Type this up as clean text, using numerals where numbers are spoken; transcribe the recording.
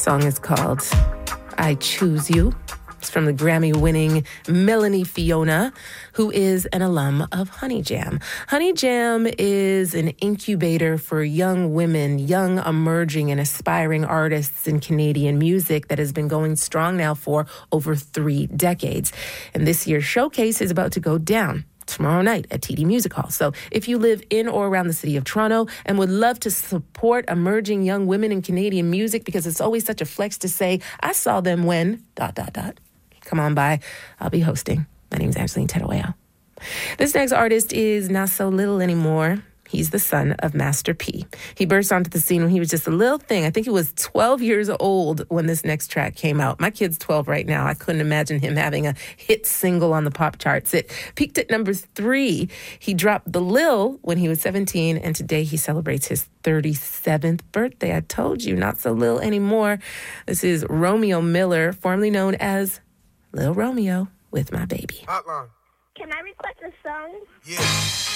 song is called I Choose You. It's from the Grammy-winning Melanie Fiona, who is an alum of Honey Jam. Honey Jam is an incubator for young women, young emerging and aspiring artists in Canadian music that has been going strong now for over 3 decades. And this year's showcase is about to go down tomorrow night at TD Music Hall. So if you live in or around the city of Toronto and would love to support emerging young women in Canadian music, because it's always such a flex to say, I saw them when, ... Come on by. I'll be hosting. My name's Angeline Terueo. This next artist is not so little anymore. He's the son of Master P. He burst onto the scene when he was just a little thing. I think he was 12 years old when this next track came out. My kid's 12 right now. I couldn't imagine him having a hit single on the pop charts. It peaked at number 3. He dropped The Lil when he was 17, and today he celebrates his 37th birthday. I told you, not so little anymore. This is Romeo Miller, formerly known as Lil Romeo, with My Baby. Hotline. Can I request a song? Yeah.